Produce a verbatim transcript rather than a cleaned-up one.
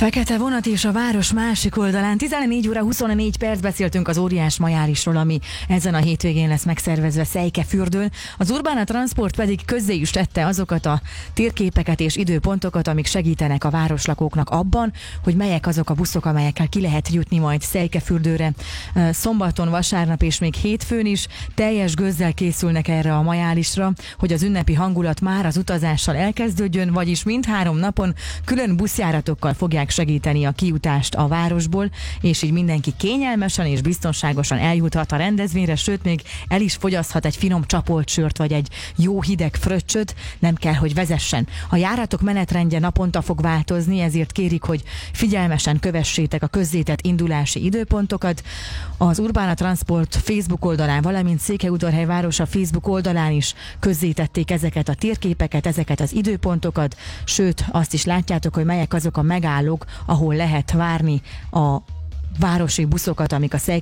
Fekete vonat és a város másik oldalán. tizenegy óra huszonnégy perc beszéltünk az óriás majárisról, ami ezen a hétvégén lesz megszervezve Szejkefürdőn. Az Urbana Transport pedig közzé is tette azokat a térképeket és időpontokat, amik segítenek a városlakóknak abban, hogy melyek azok a buszok, amelyekkel ki lehet jutni majd Szejkefürdőre. Szombaton, vasárnap és még hétfőn is teljes gőzzel készülnek erre a majárisra, hogy az ünnepi hangulat már az utazással elkezdődjön, vagyis mindhárom napon külön buszjáratokkal fogják segíteni a kijutást a városból, és így mindenki kényelmesen és biztonságosan eljuthat a rendezvényre, sőt még el is fogyaszthat egy finom csapolt sört vagy egy jó hideg fröccsöt, nem kell, hogy vezessen. A járatok menetrendje naponta fog változni, ezért kérik, hogy figyelmesen kövessétek a közzétett indulási időpontokat. Az Urbana Transport Facebook oldalán, valamint Székelyudvarhely városa Facebook oldalán is közzétették ezeket a térképeket, ezeket az időpontokat, sőt azt is látjátok, hogy melyek azok a megállók, ahol lehet várni a városi buszokat, amik a